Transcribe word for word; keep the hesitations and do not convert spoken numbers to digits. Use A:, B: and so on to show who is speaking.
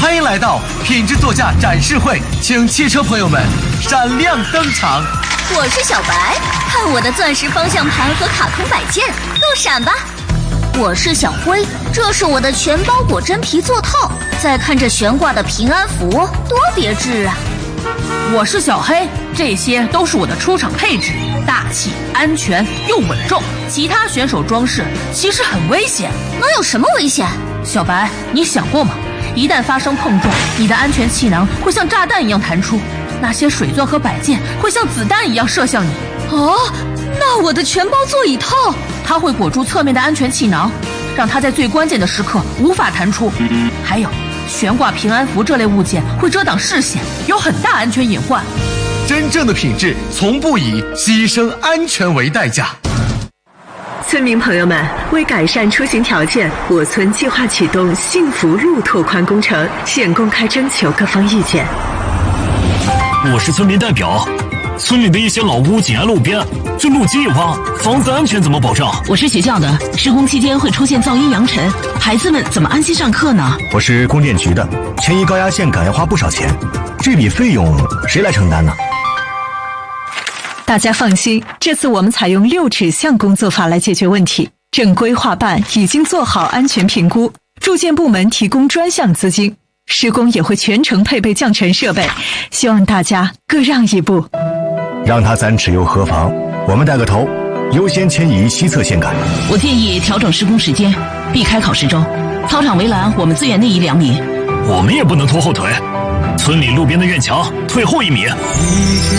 A: 欢迎来到品质座驾展示会，请汽车朋友们闪亮登场。
B: 我是小白，看我的钻石方向盘和卡通摆件，够闪吧？我是小灰，这是我的全包裹真皮座套，再看这悬挂的平安符，多别致啊！
C: 我是小黑，这些都是我的出场配置，大气、安全又稳重。其他选手装饰其实很危险，
B: 能有什么危险？
C: 小白，你想过吗？一旦发生碰撞，你的安全气囊会像炸弹一样弹出，那些水钻和摆件会像子弹一样射向你。
B: 哦，那我的全包座椅套，
C: 它会裹住侧面的安全气囊，让它在最关键的时刻无法弹出。还有，悬挂平安符这类物件会遮挡视线，有很大安全隐患。
A: 真正的品质从不以牺牲安全为代价。
D: 村民朋友们，为改善出行条件，我村计划启动幸福路拓宽工程，现公开征求各方意见。
E: 我是村民代表，村里的一些老屋紧挨路边，这路基一挖，房子安全怎么保障？
F: 我是学校的，施工期间会出现噪音扬尘，孩子们怎么安心上课呢？
G: 我是供电局的，迁移高压线杆要花不少钱，这笔费用谁来承担呢？
H: 大家放心，这次我们采用六指向工作法来解决问题。正规划办已经做好安全评估，住建部门提供专项资金，施工也会全程配备降尘设备，希望大家各让一步。
G: 让他三尺又何妨？我们带个头，优先迁移西侧线杆。
F: 我建议调整施工时间，避开考试周。操场围栏我们自远内移两米。
E: 我们也不能拖后腿，村里路边的院墙退后一米。